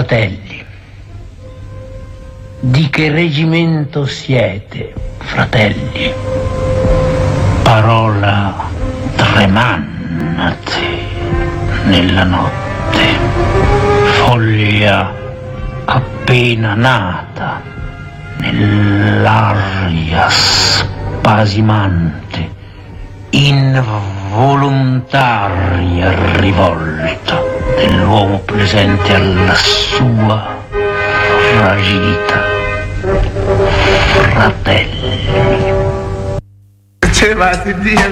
Fratelli, di che reggimento siete, fratelli? Parola tremante nella notte, foglia appena nata nell'aria spasimante, involontaria rivolta dell'uomo presente alla sua fragilità. Fratelli.